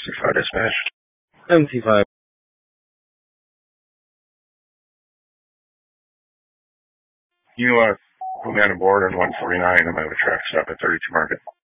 65 dispatch. 75. You put me on a board on 149. I'm going to have a track stop at 32 Market.